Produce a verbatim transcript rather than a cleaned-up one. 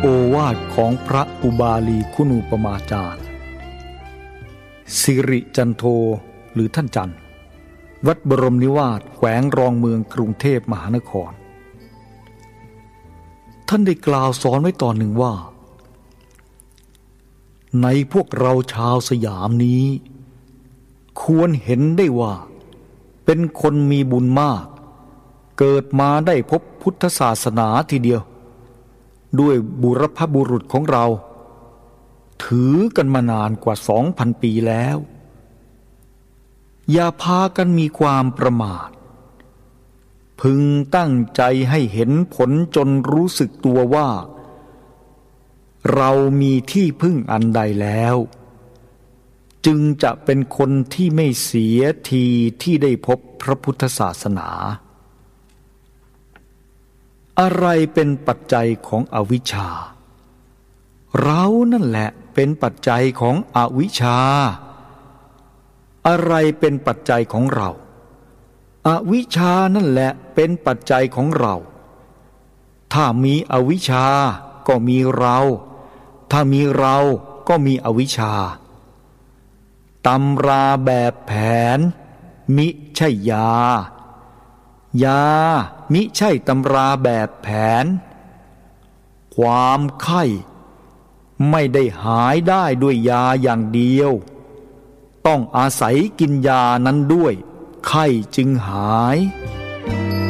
โอวาทของพระอุบาลีคุณูปมาจารย์สิริจันโทหรือท่านจันทร์วัดบรมนิวาสแขวงรองเมืองกรุงเทพมหานครท่านได้กล่าวสอนไว้ตอนหนึ่งว่าในพวกเราชาวสยามนี้ควรเห็นได้ว่าเป็นคนมีบุญมากเกิดมาได้พบพุทธศาสนาทีเดียวด้วยบุรพบุรุษของเราถือกันมานานกว่าสองพันปีแล้วอย่าพากันมีความประมาทพึงตั้งใจให้เห็นผลจนรู้สึกตัวว่าเรามีที่พึ่งอันใดแล้วจึงจะเป็นคนที่ไม่เสียทีที่ได้พบพระพุทธศาสนาอะไรเป็นปัจจัยของอวิชชาเรานั่นแหละเป็นปัจจัยของอวิชชาอะไรเป็นปัจจัยของเราอวิชชานั่นแหละเป็นปัจจัยของเราถ้ามีอวิชชาก็มีเราถ้ามีเราก็มีอวิชชาตำราแบบแผนมิใช่ยายามิใช่ตำราแบบแผนความไข้ไม่ได้หายได้ด้วยยาอย่างเดียวต้องอาศัยกินยานั้นด้วยไข้จึงหาย